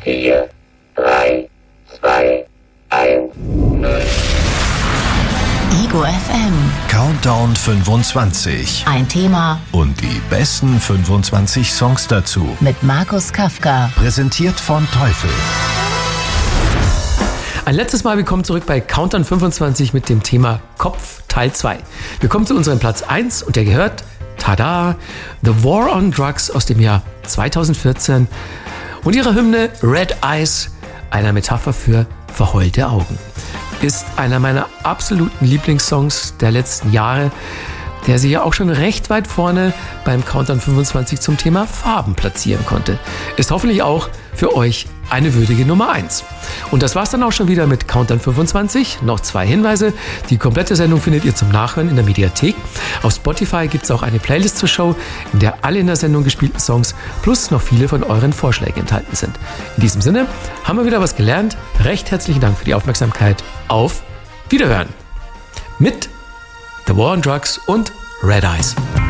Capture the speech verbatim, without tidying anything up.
vier, drei, zwei, eins, null. Ego F M. Countdown fünfundzwanzig. Ein Thema Und die besten fünfundzwanzig Songs dazu. mit Markus Kafka. Präsentiert von Teufel. Ein letztes Mal willkommen zurück bei Countdown fünfundzwanzig mit dem Thema Kopf Teil zwei. Wir kommen zu unserem Platz eins und der gehört, tada, The War on Drugs aus dem Jahr zweitausendvierzehn und ihre Hymne Red Eyes, einer Metapher für verheulte Augen. Ist einer meiner absoluten Lieblingssongs der letzten Jahre, der sie ja auch schon recht weit vorne beim Countdown fünfundzwanzig zum Thema Farben platzieren konnte. Ist hoffentlich auch für euch eine würdige Nummer eins. Und das war's dann auch schon wieder mit Countdown fünfundzwanzig. Noch zwei Hinweise. Die komplette Sendung findet ihr zum Nachhören in der Mediathek. Auf Spotify gibt's auch eine Playlist zur Show, in der alle in der Sendung gespielten Songs plus noch viele von euren Vorschlägen enthalten sind. In diesem Sinne haben wir wieder was gelernt. Recht herzlichen Dank für die Aufmerksamkeit. Auf Wiederhören mit The War on Drugs und Red Eyes.